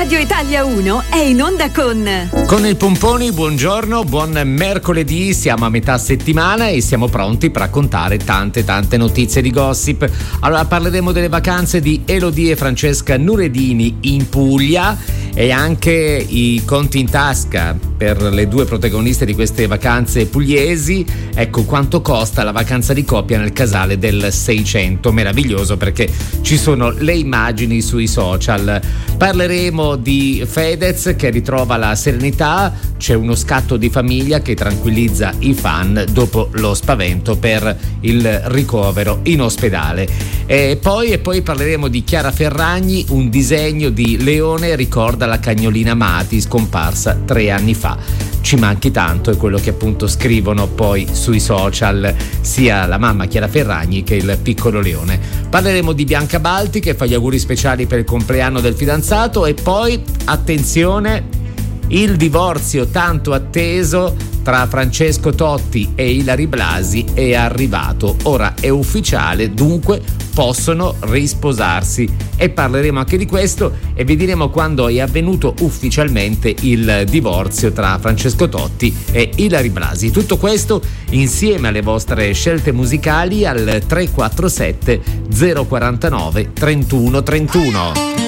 Radio Italia 1 è in onda con il Pomponi. Buongiorno, buon mercoledì, siamo a metà settimana e siamo pronti per raccontare tante notizie di gossip. Allora parleremo delle vacanze di Elodie e Francesca Nuredini in Puglia e anche i conti in tasca per le due protagoniste di queste vacanze pugliesi. Ecco quanto costa la vacanza di coppia nel casale del 600, meraviglioso perché ci sono le immagini sui social. Parleremo di Fedez che ritrova la serenità, c'è uno scatto di famiglia che tranquillizza i fan dopo lo spavento per il ricovero in ospedale. E poi parleremo di Chiara Ferragni, un disegno di leone ricorda la cagnolina Mati scomparsa 3 anni fa. Ci manchi tanto, è quello che appunto scrivono poi sui social sia la mamma Chiara Ferragni che il piccolo leone. Parleremo di Bianca Balti che fa gli auguri speciali per il compleanno del fidanzato e poi, attenzione, il divorzio tanto atteso tra Francesco Totti e Ilary Blasi è arrivato. Ora è ufficiale, dunque possono risposarsi e parleremo anche di questo e vi diremo quando è avvenuto ufficialmente il divorzio tra Francesco Totti e Ilary Blasi. Tutto questo insieme alle vostre scelte musicali al 347 049 31 31.